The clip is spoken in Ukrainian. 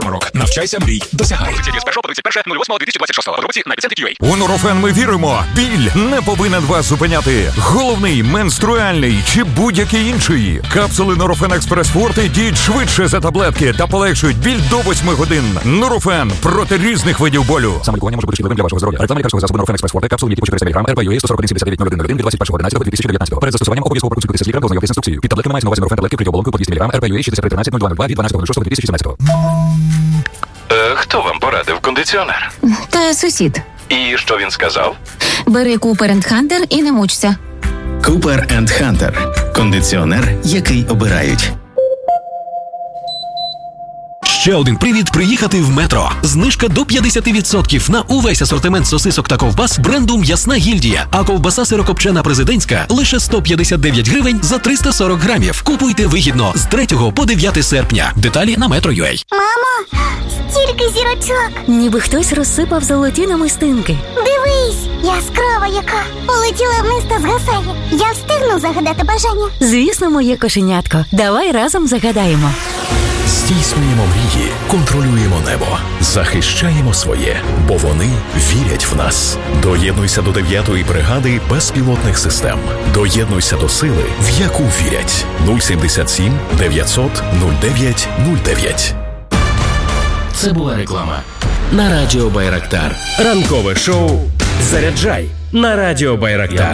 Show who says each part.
Speaker 1: Навчайся, мрій, досягай.
Speaker 2: У Нурофен ми віримо. Біль не повинен вас зупиняти. Головний, менструальний чи будь-який інший. Капсули Нурофен Експрес Форте діють швидше за таблетки та полегшують біль до 8 годин. Нурофен проти різних видів болю. Саме лікування може бути шкідливим для вашого здоров'я. Реклама лікарського засобу Нурофен Експрес Форте, капсули типу 400 мг, РП-ЮА 141-79-01 від 21.11.2019. Перед застосуванням обов'язково проконсультуйтеся з лікарем та ознайомтесь з інструкцією. Під таблетками мається на увазі Нурофен таблетки вкриті оболонкою по 200 мг, РП-ЮА 6313-0202 від 12.06.2017.
Speaker 3: Хто вам порадив кондиціонер?
Speaker 4: Та сусід.
Speaker 3: І що він сказав?
Speaker 4: Бери Cooper & Hunter і не мучся.
Speaker 5: Cooper & Hunter. Кондиціонер, який обирають.
Speaker 1: Ще один привід приїхати в Метро. Знижка до 50% на увесь асортимент сосисок та ковбас бренду «М'ясна гільдія». А ковбаса сирокопчена президентська лише 159 гривень за 340 грамів. Купуйте вигідно з 3 по 9 серпня. Деталі на Metro.ua.
Speaker 6: Мамо, стільки зірочок.
Speaker 7: Ніби хтось розсипав золоті намистинки.
Speaker 6: Дивись, яскрава яка. Полетіла вниз та згасає. Я встигну загадати бажання.
Speaker 7: Звісно, моє кошенятко. Давай разом загадаємо.
Speaker 8: Здійснюємо мрії, контролюємо небо, захищаємо своє, бо вони вірять в нас. Доєднуйся до 9-ї бригади безпілотних систем. Доєднуйся до сили, в яку вірять. 077 900 09 09.
Speaker 9: Це була реклама. На радіо Байрактар.
Speaker 10: Ранкове шоу «Заряджай» на радіо Байрактар.